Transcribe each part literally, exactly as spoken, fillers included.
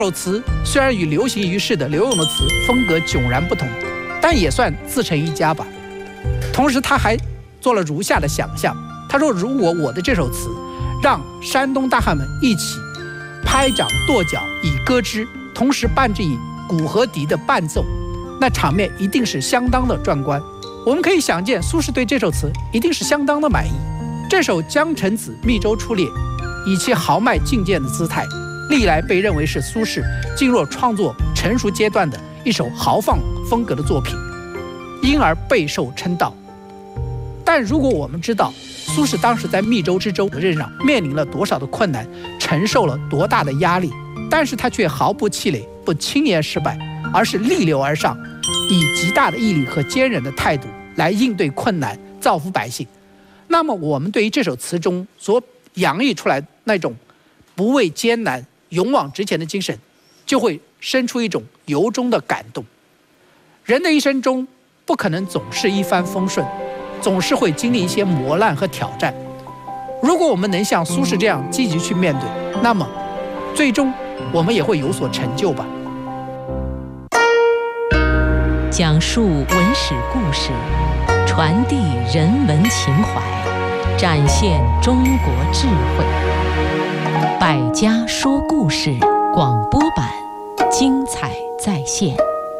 首词虽然与流行于世的刘永的词风格迥然不同，但也算自成一家吧。同时他还做了如下的想象，他说如果我的这首词让山东大汉们一起拍掌跺脚以歌之，同时伴着以鼓和笛的伴奏，那场面一定是相当的壮观。我们可以想见苏轼对这首词一定是相当的满意。这首《江城子·密州出猎》以其豪迈进谏的姿态，历来被认为是苏轼进入创作成熟阶段的一首豪放风格的作品，因而备受称道。但如果我们知道苏轼当时在密州之州责任上面临了多少的困难，承受了多大的压力，但是他却毫不气馁，不轻言失败，而是逆流而上，以极大的毅力和坚韧的态度来应对困难，造福百姓。那么我们对于这首词中所洋溢出来那种不畏艰难、勇往直前的精神，就会生出一种由衷的感动。人的一生中不可能总是一帆风顺，总是会经历一些磨难和挑战。如果我们能像苏轼这样积极去面对，那么最终我们也会有所成就吧。 讲述文史故事，传递人文情怀，展现中国智慧。百家说故事广播版，精彩再现。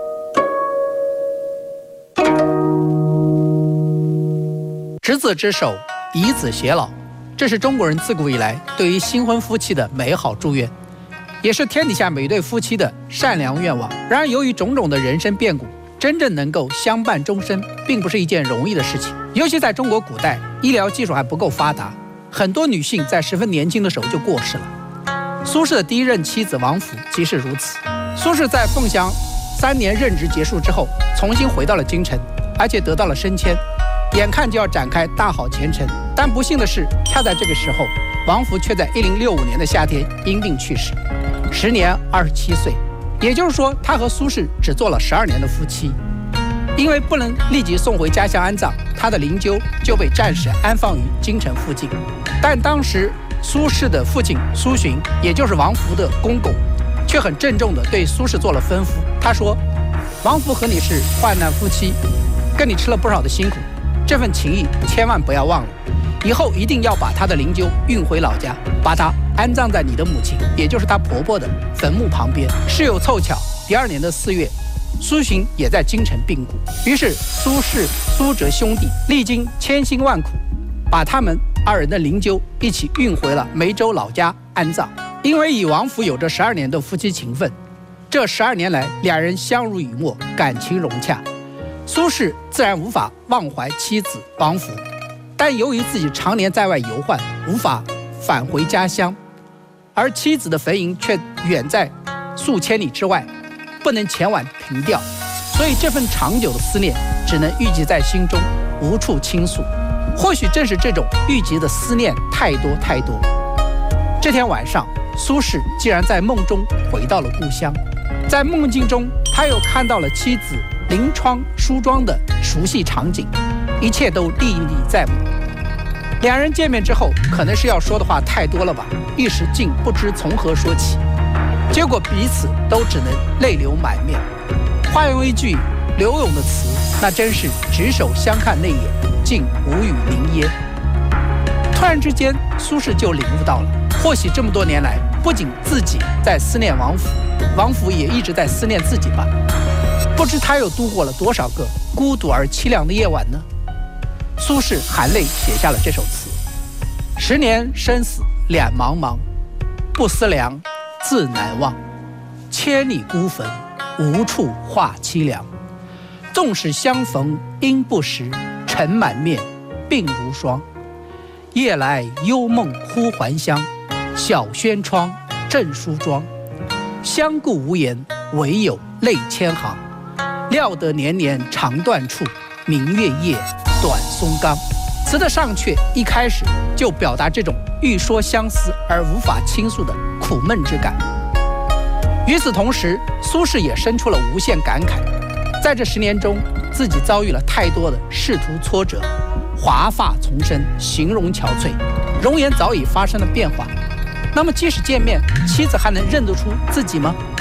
执子之手，以子偕老，这是中国人自古以来对于新婚夫妻的美好祝愿，也是天底下每对夫妻的善良愿望。然而由于种种的人生变故，真正能够相伴终身并不是一件容易的事情。尤其在中国古代，医疗技术还不够发达，很多女性在十分年轻的时候就过世了。苏轼的第一任妻子王弗即是如此。苏轼在凤翔三年任职结束之后，重新回到了京城，而且得到了升迁，眼看就要展开大好前程。但不幸的是，恰在这个时候，王弗却在一零六五年的夏天因病去世，时年二十七岁。也就是说，他和苏轼只做了十二年的夫妻。因为不能立即送回家乡安葬，他的灵柩就被暂时安放于京城附近。但当时苏轼的父亲苏洵，也就是王弗的公公，却很郑重地对苏轼做了吩咐。他说：王弗和你是患难夫妻，跟你吃了不少的辛苦，这份情谊千万不要忘了，以后一定要把他的灵柩运回老家，把他安葬在你的母亲，也就是他婆婆的坟墓旁边。事有凑巧，第二年的四月，苏洵也在京城病故，于是苏轼、苏辙兄弟历经千辛万苦，把他们二人的灵柩一起运回了梅州老家安葬。因为与王弗有着十二年的夫妻情分，这十二年来两人相濡以沫，感情融洽。苏轼自然无法忘怀妻子王弗，但由于自己常年在外游宦，无法返回家乡，而妻子的坟茔却远在数千里之外，不能前往凭吊，所以这份长久的思念只能郁积在心中，无处倾诉。或许正是这种郁积的思念太多太多，这天晚上，苏轼竟然在梦中回到了故乡。在梦境中，他又看到了妻子临窗梳妆的熟悉场景，一切都历历在目。两人见面之后，可能是要说的话太多了吧，一时竟不知从何说起，结果彼此都只能泪流满面。化用一句刘永的词，那真是执手相看泪眼，竟无语凝噎。突然之间，苏轼就领悟到了，或许这么多年来，不仅自己在思念王弗，王弗也一直在思念自己吧。不知他又度过了多少个孤独而凄凉的夜晚呢？苏轼含泪写下了这首词：十年生死两茫茫，不思量，自难忘。千里孤坟，无处话凄凉。纵使相逢应不识，尘满面，鬓如霜。夜来幽梦忽还乡，小轩窗，正梳妆。相顾无言，唯有泪千行。料得年年肠断处，明月夜，短松冈。词的上阙一开始就表达这种欲说相思而无法倾诉的苦闷之感。与此同时，苏轼也生出了无限感慨，在这十年中，自己遭遇了太多的仕途挫折，华发丛生，形容憔悴，容颜早已发生了变化。 那么即使见面，妻子还能认得出自己吗？